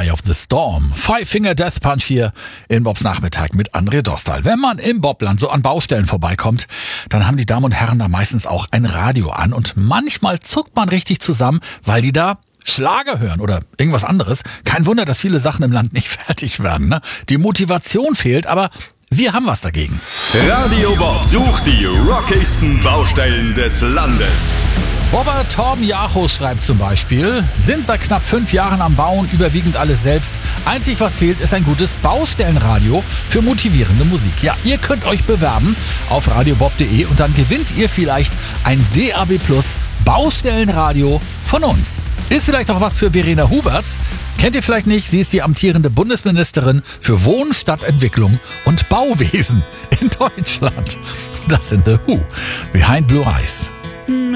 Eye of the Storm. Five Finger Death Punch hier in Bobs Nachmittag mit André Dostal. Wenn man im Bobland so an Baustellen vorbeikommt, dann haben die Damen und Herren da meistens auch ein Radio an und manchmal zuckt man richtig zusammen, weil die da Schlager hören oder irgendwas anderes. Kein Wunder, dass viele Sachen im Land nicht fertig werden, ne? Die Motivation fehlt, aber wir haben was dagegen. Radio Bob sucht die rockigsten Baustellen des Landes. Bobber Torben Jacho schreibt zum Beispiel: sind seit knapp 5 Jahren am Bauen, überwiegend alles selbst. Einzig was fehlt, ist ein gutes Baustellenradio für motivierende Musik. Ja, ihr könnt euch bewerben auf radiobob.de und dann gewinnt ihr vielleicht ein DAB+ Baustellenradio von uns. Ist vielleicht auch was für Verena Huberts. Kennt ihr vielleicht nicht? Sie ist die amtierende Bundesministerin für Wohnen, Stadtentwicklung und Bauwesen in Deutschland. Das sind The Who. Behind Blue Eyes.